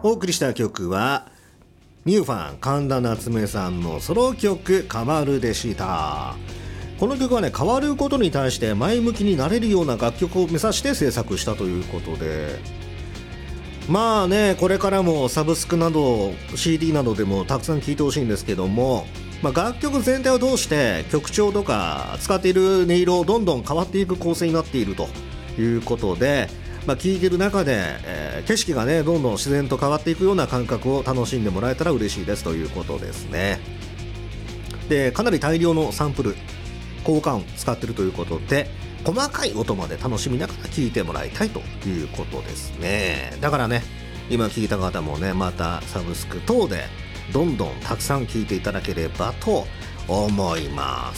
お送りした曲はニューファン神田夏目さんのソロ曲変わるでした。この曲はね、変わることに対して前向きになれるような楽曲を目指して制作したということで、まあね、これからもサブスクなど CD などでもたくさん聴いてほしいんですけども、楽曲全体を通して曲調とか使っている音色どんどん変わっていく構成になっているということで、聴いている中で、景色がねどんどん自然と変わっていくような感覚を楽しんでもらえたら嬉しいですということですね。で、かなり大量のサンプル効果音使っているということで、細かい音まで楽しみながら聴いてもらいたいということですね。だからね、今聴いた方もね、またサブスク等でどんどんたくさん聴いていただければと思います。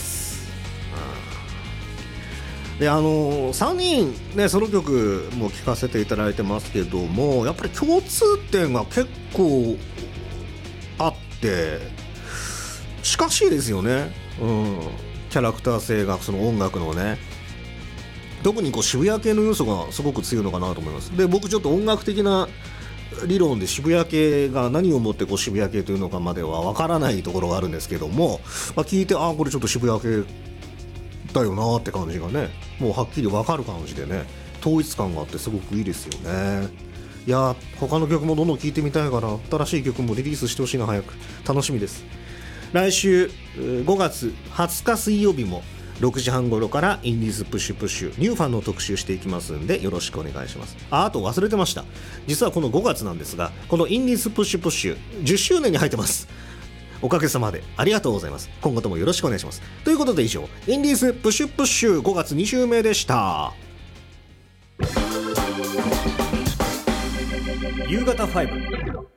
で、3人ねソロ曲も聴かせていただいてますけども、やっぱり共通点が結構あって近しいですよね。キャラクター性が、その音楽のね、特にこう渋谷系の要素がすごく強いのかなと思います。で、僕ちょっと音楽的な理論で渋谷系が何をもってこう渋谷系というのかまではわからないところがあるんですけども、聞いてこれちょっと渋谷系だよなって感じがね、もうはっきりわかる感じでね、統一感があってすごくいいですよね。いや、他の曲もどんどん聴いてみたいから、新しい曲もリリースしてほしいな、早く。楽しみです。来週5月20日水曜日も6時半頃からインディーズプッシュプッシュニューファンの特集していきますんで、よろしくお願いします。あと忘れてました、実はこの5月なんですが、このインディーズプッシュプッシュ10周年に入ってます。おかげさまでありがとうございます。今後ともよろしくお願いします。ということで以上、インディーズプッシュプッシュ5月2週目でした。 夕方5